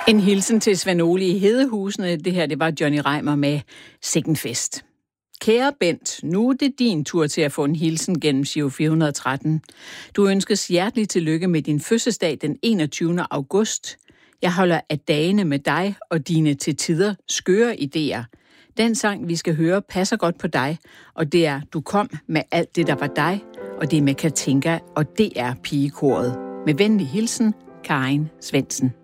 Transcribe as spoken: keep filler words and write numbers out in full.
En hilsen til Svend Ole i Hedehusene. Det her, det var Johnny Reimer med Sikken Fest. Kære Bent, nu er det din tur til at få en hilsen gennem Giro fire hundrede og tretten. Du ønskes hjertelig tillykke med din fødselsdag den enogtyvende august. Jeg holder af dagene med dig og dine til tider skøre idéer. Den sang, vi skal høre, passer godt på dig, og det er Du kom med alt det, der var dig, og det er med Katinka og D R Pigekoret. Med venlig hilsen, Karin Svendsen.